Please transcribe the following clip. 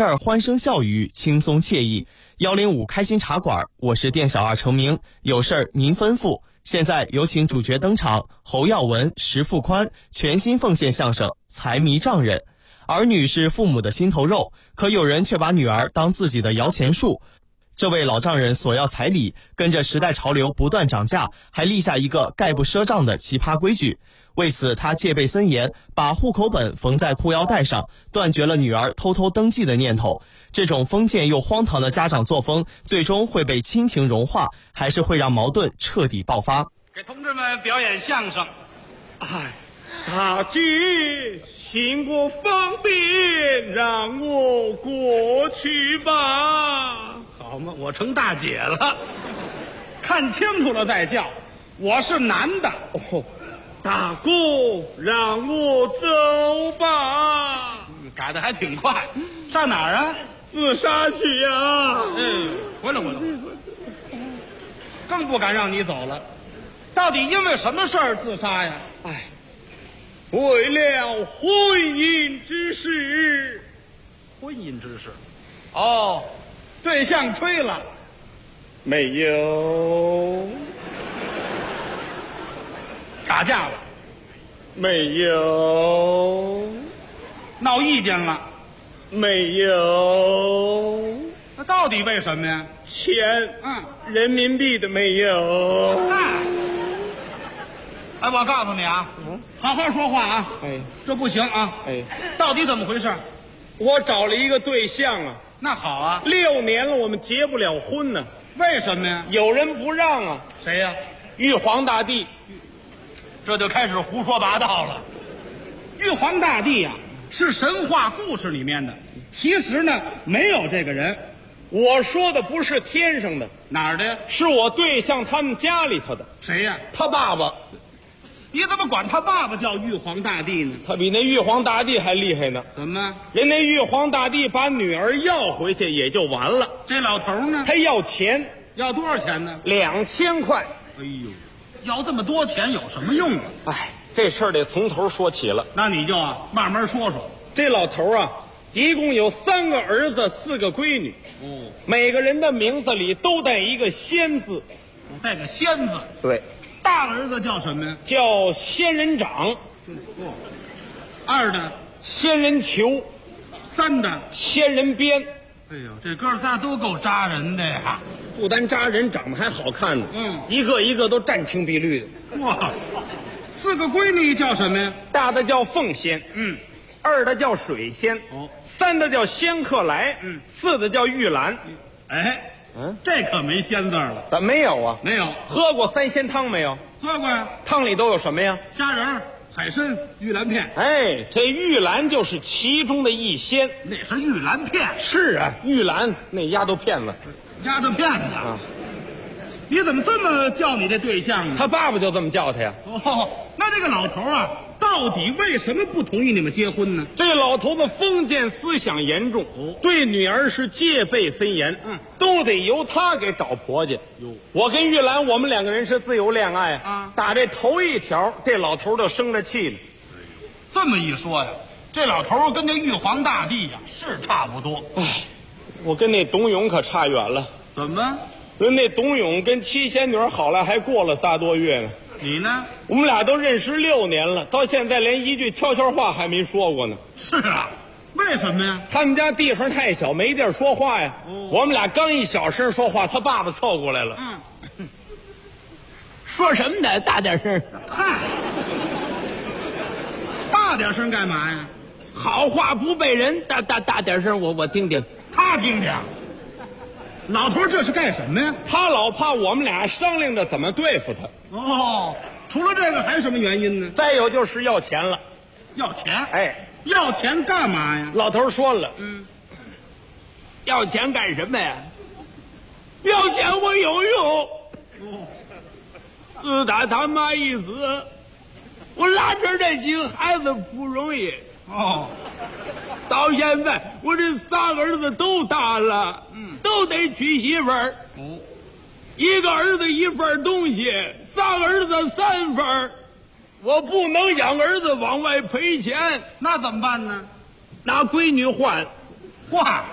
这儿欢声笑语，轻松惬意。105开心茶馆，我是店小二程明，有事儿您吩咐。现在有请主角登场，侯耀文、石富宽全新奉献相声《财迷丈人》。儿女是父母的心头肉，可有人却把女儿当自己的摇钱树。这位老丈人索要彩礼，跟着时代潮流不断涨价，还立下一个概不赊账的奇葩规矩。为此他戒备森严，把户口本缝在裤腰带上，断绝了女儿偷偷登记的念头。这种封建又荒唐的家长作风，最终会被亲情融化，还是会让矛盾彻底爆发？ 给同志们表演相声。 大姐行过方便，让我过去吧。 好嘛，我成大姐了，看清楚了再叫，我是男的。 大哥，让我走吧。 改的还挺快，上哪儿啊？ 自杀去呀！ 回来。更不敢让你走了。到底因为什么事儿自杀呀？ 为了婚姻之事。 婚姻之事。哦，对象吹了没有？ 打架了没有？ 闹意见了没有？ 那到底为什么呀？ 钱，人民币的没有。 我告诉你啊，好好说话啊。这不行啊。到底怎么回事？ 我找了一个对象啊。 那好啊 ，6年了，我们结不了婚呢。 为什么呀？ 有人不让啊。 谁呀？ 玉皇大帝。 这就开始胡说八道了。玉皇大帝呀，是神话故事里面的，其实呢没有这个人。 我说的不是天上的。 哪儿的呀？ 是我对象他们家里头的。 谁呀？ 他爸爸。 你怎么管他爸爸叫玉皇大帝呢？ 他比那玉皇大帝还厉害呢。 怎么？ 人那玉皇大帝把女儿要回去也就完了， 这老头呢？ 他要钱。 要多少钱呢 ？2000块。 要这么多钱有什么用啊？ 这事儿得从头说起了。 那你就慢慢说说。 这老头啊，一共有3个儿子，4个闺女。每个人的名字里都带一个仙字。 带个仙字。 对。 大儿子叫什么呀？ 叫仙人掌。 2的仙人球。 3的仙人鞭。 这哥仨都够扎人的呀。 不单扎人，长得还好看呢。一个一个都湛青碧绿的。 哇，4个闺女叫什么呀？ 大的叫凤仙。2的叫水仙。3的叫仙客来。4的叫玉兰。 这可没仙字了。 怎么没有啊？ 没有。 喝过3仙汤没有？ 喝过呀。 汤里都有什么呀？ 虾仁、海参、玉兰片。 这玉兰就是其中的一仙。 那是玉兰片。 是啊，玉兰那丫头片子。 丫头片子啊！你怎么这么叫你这对象呢？ 他爸爸就这么叫他呀。 那这个老头啊，到底为什么不同意你们结婚呢？ 这老头子封建思想严重，对女儿是戒备森严，都得由他给找婆家。我跟玉兰，我们2个人是自由恋爱啊。打这头一条，这老头就生着气了。 这么一说呀，这老头跟那玉皇大帝呀是差不多。 我跟那董永可差远了。 怎么？ 人那董永跟七仙女好了，还过了3多月呢。 你呢？ 我们俩都认识6年了，到现在连一句悄悄话还没说过呢。 是啊，为什么呀？ 他们家地方太小，没地儿说话呀。我们俩刚一小声说话，他爸爸凑过来了。说什么呢？大点声。 大点声干嘛呀？ 好话不背人，大点声，我听听。 他听听。老头这是干什么呀？ 他老怕我们俩商量着怎么对付他。 除了这个还有什么原因呢？ 再有就是要钱了。 要钱？要钱干嘛呀？ 老头说了，要钱干什么呀？要钱我有用。自打他妈一死，我拉扯这几个孩子不容易。到现在我这3个儿子都大了，都得娶媳妇儿。一个儿子1份东西，3个儿子3份，我不能养儿子往外赔钱。 那怎么办呢？ 拿闺女换。